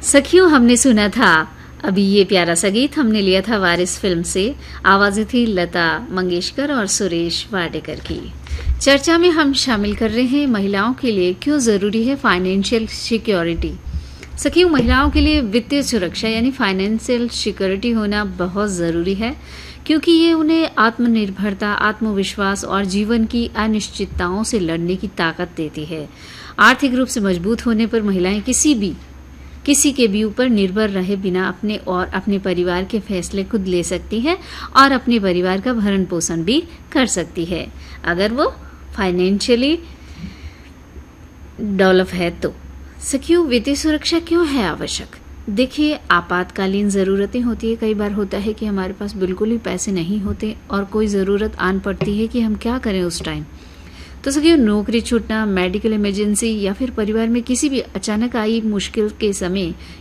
सखियों, हमने सुना था अभी ये प्यारा सा गीत हमने लिया था वारिस फिल्म से। आवाजें थी लता मंगेशकर और सुरेश वाडेकर की। चर्चा में हम शामिल कर रहे हैं महिलाओं के लिए क्यों जरूरी है फाइनेंशियल सिक्योरिटी। सखियों, महिलाओं के लिए वित्तीय सुरक्षा यानी फाइनेंशियल सिक्योरिटी होना बहुत जरूरी है, क्योंकि ये उन्हें आत्मनिर्भरता, आत्मविश्वास और जीवन की अनिश्चितताओं से लड़ने की ताकत देती है। आर्थिक रूप से मजबूत होने पर महिलाएं किसी के भी ऊपर निर्भर रहे बिना अपने और अपने परिवार के फैसले खुद ले सकती है और अपने परिवार का भरण पोषण भी कर सकती है, अगर वो फाइनेंशियली डेवलप है तो। सखियों, वित्तीय सुरक्षा क्यों है आवश्यक? देखिए, आपातकालीन ज़रूरतें होती है। कई बार होता है कि हमारे पास बिल्कुल ही पैसे नहीं होते और कोई ज़रूरत आन पड़ती है कि हम क्या करें उस टाइम। तो सखियों, नौकरी छूटना, मेडिकल इमरजेंसी या फिर परिवार में किसी भी अचानक आई मुश्किल के समय